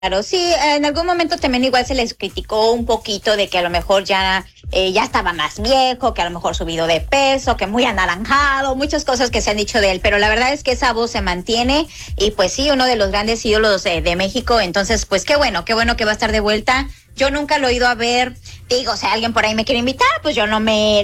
Claro, sí, en algún momento también igual se les criticó un poquito de que a lo mejor ya estaba más viejo, que a lo mejor subido de peso, que muy anaranjado, muchas cosas que se han dicho de él, pero la verdad es que esa voz se mantiene y pues sí, uno de los grandes ídolos de México, entonces pues qué bueno que va a estar de vuelta. Yo nunca lo he ido a ver, digo, si alguien por ahí me quiere invitar, pues yo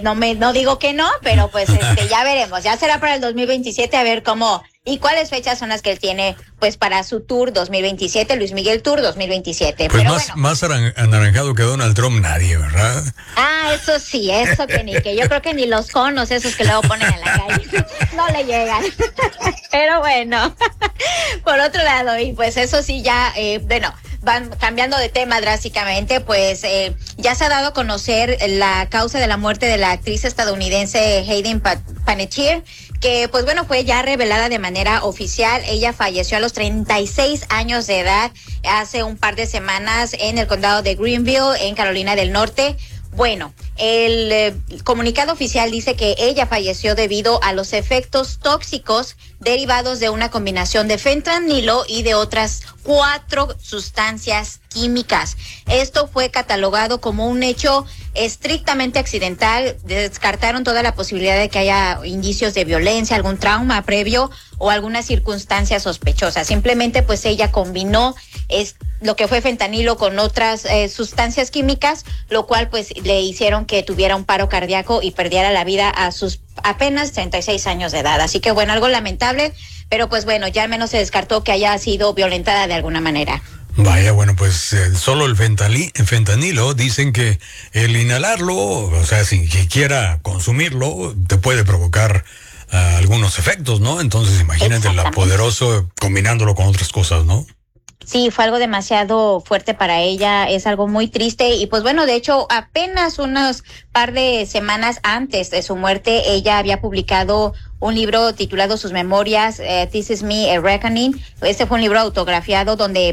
no digo que no, pero pues ya veremos, ya será para el 2027 a ver cómo y cuáles fechas son las que él tiene pues para su tour 2027, Luis Miguel Tour 2027. Pues pero más anaranjado que Donald Trump nadie, ¿verdad? Eso sí, eso que yo creo que ni los conos esos que luego ponen en la calle no le llegan. Pero bueno, por otro lado, y pues eso sí ya, van cambiando de tema drásticamente, pues ya se ha dado a conocer la causa de la muerte de la actriz estadounidense Hayden Panettiere, que pues bueno, fue ya revelada de manera oficial. Ella falleció a los 36 años de edad hace un par de semanas en el condado de Greenville, en Carolina del Norte. Bueno, el comunicado oficial dice que ella falleció debido a los efectos tóxicos derivados de una combinación de fentanilo y de otras 4 sustancias químicas. Esto fue catalogado como un hecho estrictamente accidental. Descartaron toda la posibilidad de que haya indicios de violencia, algún trauma previo o alguna circunstancia sospechosa. Simplemente pues ella combinó lo que fue fentanilo con otras sustancias químicas, lo cual pues le hicieron que tuviera un paro cardíaco y perdiera la vida a sus apenas 36 años de edad. Así que bueno, algo lamentable, pero pues bueno, ya al menos se descartó que haya sido violentada de alguna manera. Vaya, bueno, pues solo el fentanilo, dicen que el inhalarlo, o sea, sin siquiera consumirlo, te puede provocar algunos efectos, ¿no? Entonces imagínate la poderoso combinándolo con otras cosas, ¿no? Sí, fue algo demasiado fuerte para ella, es algo muy triste y pues bueno, de hecho apenas unos par de semanas antes de su muerte, ella había publicado un libro titulado Sus Memorias, This Is Me, A Reckoning. Este fue un libro autobiográfico,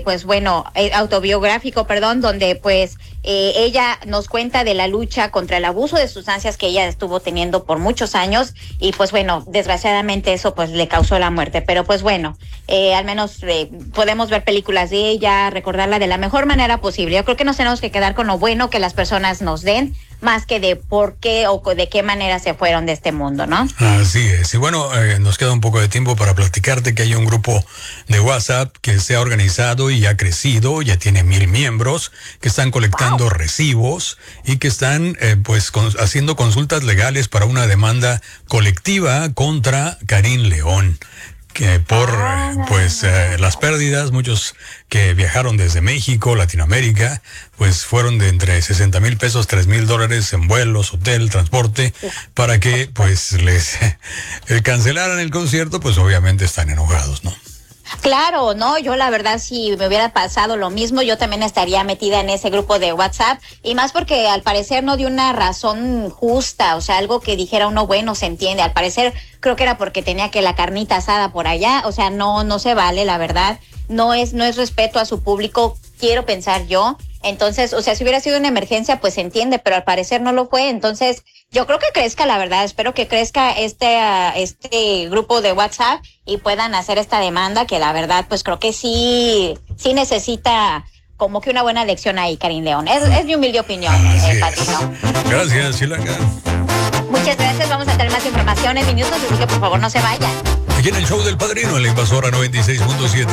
donde pues ella nos cuenta de la lucha contra el abuso de sustancias que ella estuvo teniendo por muchos años y pues bueno, desgraciadamente eso pues le causó la muerte, pero pues bueno, al menos podemos ver películas de ella, recordarla de la mejor manera posible. Yo creo que nos tenemos que quedar con lo bueno que las personas nos den, más que de por qué o de qué manera se fueron de este mundo, ¿no? Así es. Y bueno, nos queda un poco de tiempo para platicarte que hay un grupo de WhatsApp que se ha organizado y ha crecido, ya tiene 1,000 miembros, que están colectando recibos y que están haciendo consultas legales para una demanda colectiva contra Karim León. Que por las pérdidas, muchos que viajaron desde México, Latinoamérica, pues fueron de entre 60,000 pesos, $3,000 en vuelos, hotel, transporte, para que pues les cancelaran el concierto, pues obviamente están enojados, ¿no? Claro, no, yo la verdad si me hubiera pasado lo mismo, yo también estaría metida en ese grupo de WhatsApp y más porque al parecer no dio una razón justa, o sea, algo que dijera uno, bueno, se entiende, al parecer creo que era porque tenía que la carnita asada por allá, o sea, no se vale, la verdad, no es respeto a su público, quiero pensar yo. Entonces, o sea, si hubiera sido una emergencia, pues se entiende, pero al parecer no lo fue. Entonces, yo creo que crezca, la verdad. Espero que crezca este grupo de WhatsApp y puedan hacer esta demanda, que la verdad, pues creo que sí necesita como que una buena lección ahí, Karim León. Es mi humilde opinión, Patito. Gracias, Chilanga. Muchas gracias. Vamos a tener más información en minutos, así que por favor no se vayan. Aquí en el show del Padrino, en la Invasora 96.7.